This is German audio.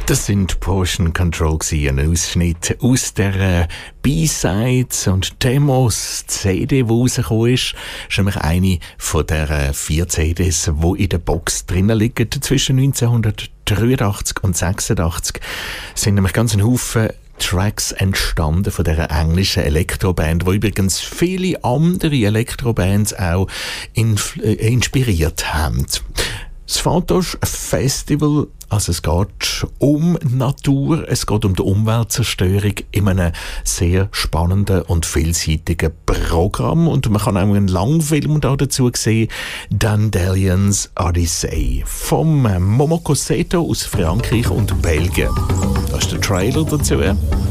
Das sind Portion Control gewesen, ein Ausschnitt aus der B-Sides und Demos CD, die rausgekommen ist. Das ist nämlich eine von der 4 CDs, die in der Box drinnen liegen. Zwischen 1983 und 86 sind nämlich ganz ein Haufen Tracks entstanden von dieser englischen Elektroband, wo übrigens viele andere Elektrobands auch inspiriert haben. Das Fantoche Festival, also es geht um Natur, es geht um die Umweltzerstörung in einem sehr spannenden und vielseitigen Programm. Und man kann auch einen Langfilm dazu sehen, Dandelions Odyssey, vom Momoko Seto aus Frankreich und Belgien. Das ist der Trailer dazu.